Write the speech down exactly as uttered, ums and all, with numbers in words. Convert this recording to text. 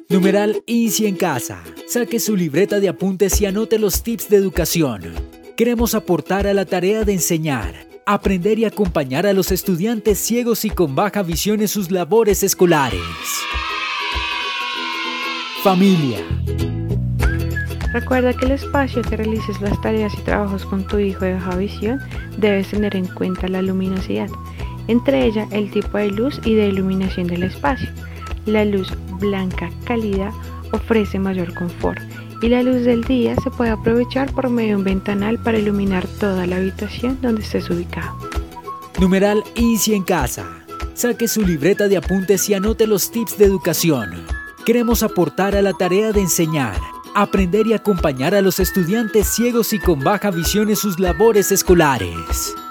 Numeral Easy en casa. Saque su libreta de apuntes y anote los tips de educación. Queremos aportar a la tarea de enseñar, aprender y acompañar a los estudiantes ciegos y con baja visión en sus labores escolares. Familia. Recuerda que el espacio que realices las tareas y trabajos con tu hijo de baja visión debes tener en cuenta la luminosidad, entre ella el tipo de luz y de iluminación del espacio. La luz blanca cálida ofrece mayor confort y la luz del día se puede aprovechar por medio de un ventanal para iluminar toda la habitación donde estés ubicado. Numeral Easy en casa. Saque su libreta de apuntes y anote los tips de educación. Queremos aportar a la tarea de enseñar, aprender y acompañar a los estudiantes ciegos y con baja visión en sus labores escolares.